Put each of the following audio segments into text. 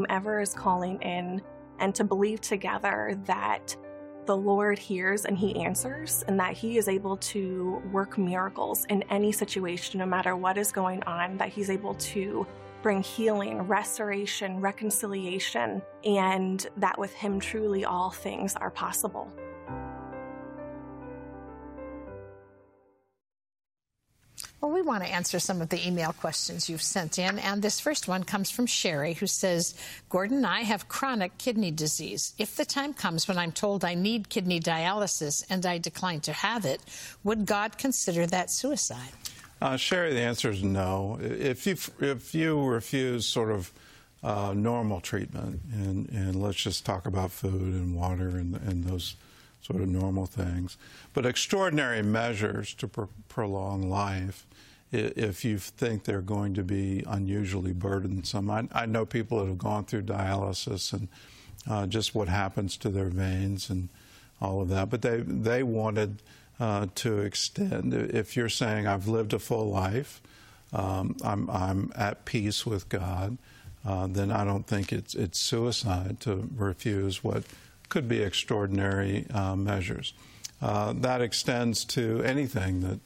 whomever is calling in, and to believe together that the Lord hears and He answers, and that He is able to work miracles in any situation, no matter what is going on, that He's able to bring healing, restoration, reconciliation, and that with Him truly all things are possible. Well, we want to answer some of the email questions you've sent in, and this first one comes from Sherry, who says, Gordon, I have chronic kidney disease. If the time comes when I'm told I need kidney dialysis and I decline to have it, would God consider that suicide? Sherry, the answer is no. If you refuse sort of normal treatment, and let's just talk about food and water and those sort of normal things, but extraordinary measures to prolong life, if you think they're going to be unusually burdensome. I know people that have gone through dialysis and just what happens to their veins and all of that, but they wanted to extend. If you're saying, I've lived a full life, I'm at peace with God, then I don't think it's suicide to refuse what could be extraordinary measures. That extends to anything that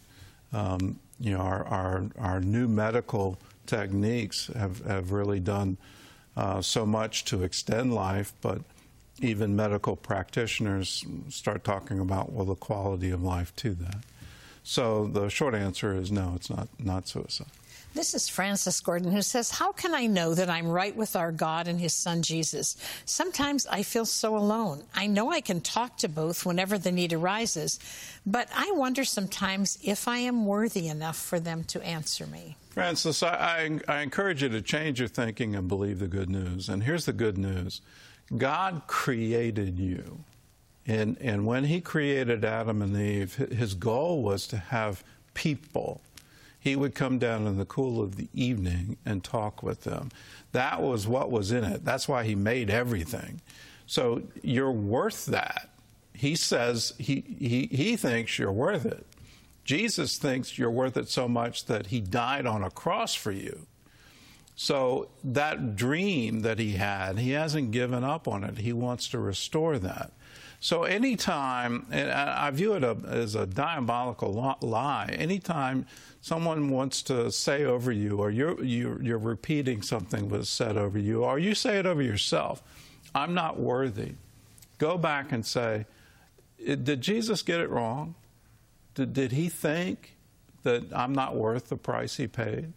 our new medical techniques have really done so much to extend life, but even medical practitioners start talking about, well, the quality of life to that. So the short answer is no, it's not suicide. This is Francis Gordon, who says, how can I know that I'm right with our God and His Son, Jesus? Sometimes I feel so alone. I know I can talk to both whenever the need arises, but I wonder sometimes if I am worthy enough for them to answer me. Francis, I encourage you to change your thinking and believe the good news. And here's the good news. God created you. And when He created Adam and Eve, His goal was to have people. He would come down in the cool of the evening and talk with them. That was what was in it. That's why He made everything. So you're worth that. He says he thinks you're worth it. Jesus thinks you're worth it so much that He died on a cross for you. So that dream that He had, He hasn't given up on it. He wants to restore that. So anytime, and I view it as a diabolical lie, anytime someone wants to say over you, or you're repeating something was said over you, or you say it over yourself, I'm not worthy, go back and say, did Jesus get it wrong? Did He think that I'm not worth the price He paid?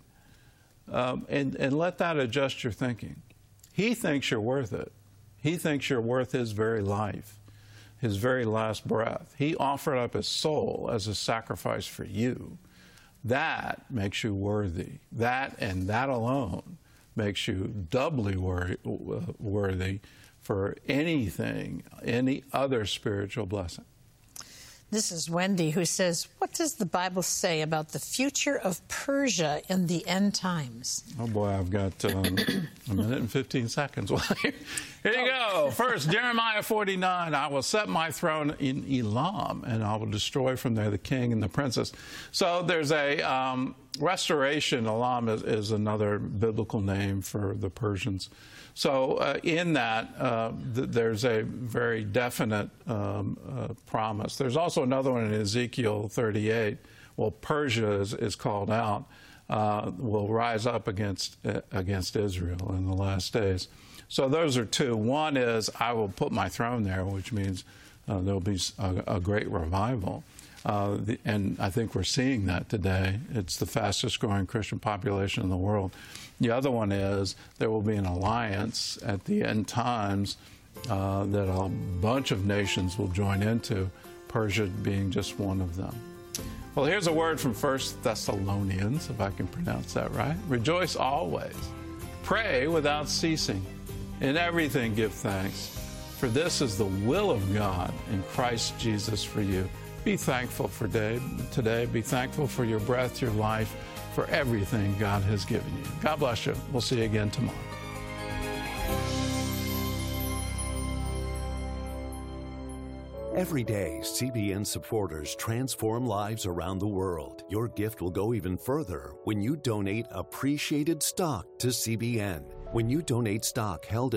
And let that adjust your thinking. He thinks you're worth it. He thinks you're worth His very life, His very last breath. He offered up His soul as a sacrifice for you. That makes you worthy. That and that alone makes you doubly worthy for anything, any other spiritual blessing. This is Wendy, who says, what does the Bible say about the future of Persia in the end times? Oh, boy, I've got a minute and 15 seconds. Well, here you go. First, Jeremiah 49, I will set my throne in Elam, and I will destroy from there the king and the princess. So there's a restoration. Elam is another biblical name for the Persians. So in that, there's a very definite promise. There's also another one in Ezekiel 38. Well, Persia is called out, will rise up against Israel in the last days. So those are two. One is, I will put my throne there, which means there'll be a great revival. And I think we're seeing that today. It's the fastest growing Christian population in the world. The other one is there will be an alliance at the end times that a bunch of nations will join into, Persia being just one of them. Well, here's a word from 1 Thessalonians, if I can pronounce that right. Rejoice always. Pray without ceasing. In everything give thanks, for this is the will of God in Christ Jesus for you. Be thankful for today. Be thankful for your breath, your life, for everything God has given you. God bless you. We'll see you again tomorrow. Every day, CBN supporters transform lives around the world. Your gift will go even further when you donate appreciated stock to CBN. When you donate stock held